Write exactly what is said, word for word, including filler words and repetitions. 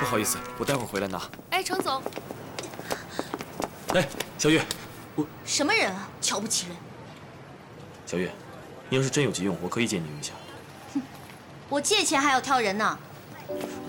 好意思，我待会儿回来拿。 哎，程总。 哎，小月，我什么人啊？瞧不起人！ 小月，你要是真有急用，我可以借你用一下。 哼，我借钱还要挑人呢。